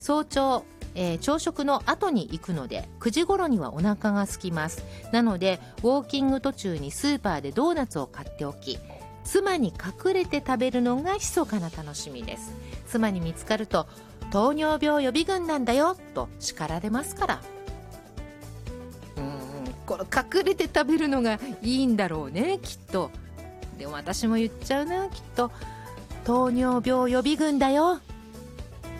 早朝、朝食の後に行くので9時頃にはお腹が空きます。なのでウォーキング途中にスーパーでドーナツを買っておき、妻に隠れて食べるのが密かな楽しみです。妻に見つかると糖尿病予備軍なんだよと叱られますから。これ隠れて食べるのがいいんだろうね、きっと。でも私も言っちゃうな、きっと。糖尿病予備軍だよ